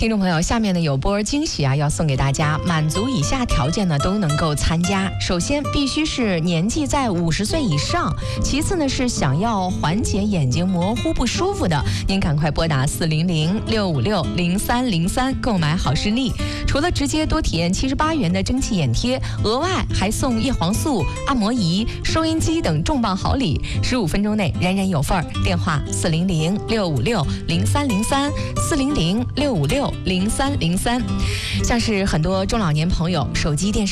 听众朋友，下面呢有波惊喜啊，要送给大家，满足以下条件呢都能够参加。首先必须是年纪在50岁以上，其次呢是想要缓解眼睛模糊不舒服的，您赶快拨打400-656-0303购买好视力。除了直接多体验78元的蒸汽眼贴，额外还送叶黄素、按摩仪、收音机等重磅好礼，15分钟内人人有份儿。电话400-656-0303，400-656-0303。像是很多中老年朋友，手机、电视